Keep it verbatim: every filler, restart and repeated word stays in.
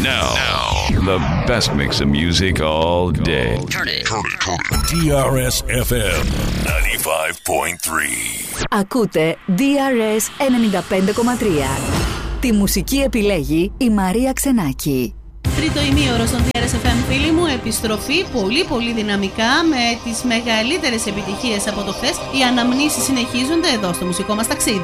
Now, now, the best mix of music all day. Turn it, turn it, turn it. ντι αρ ες εφ εμ ninety-five point three. Ακούτε ντι αρ ες ενενήντα πέντε κόμμα τρία. Τη μουσική επιλέγει η Μαρία Ξενάκη. Τρίτο ημίωρο στον ντι αρ ες εφ εμ, φίλοι μου, επιστροφή πολύ πολύ δυναμικά με τις μεγαλύτερες επιτυχίες από το χθες. Οι αναμνήσεις συνεχίζονται εδώ στο μουσικό μας ταξίδι.